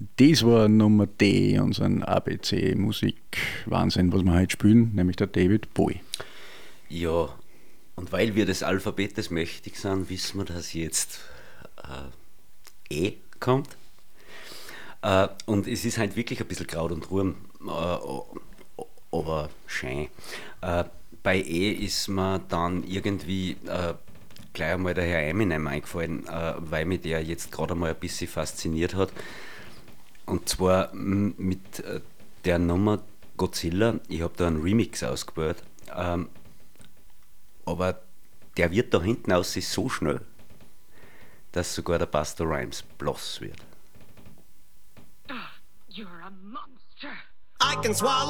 Das war Nummer D, unseren ABC-Musik-Wahnsinn, was wir heute spielen, nämlich der David Bowie. Ja, und weil wir des Alphabetes mächtig sind, wissen wir, dass jetzt E kommt. Und es ist halt wirklich ein bisschen Kraut und Ruhm, aber schön. Bei E ist mir dann irgendwie gleich einmal der Herr Eminem eingefallen, weil mich der jetzt gerade einmal ein bisschen fasziniert hat. Und zwar mit der Nummer Godzilla. Ich habe da einen Remix ausgewählt. Aber der wird da hinten aus so schnell, dass sogar der Busta Rhymes blass wird. You're a monster. I can swallow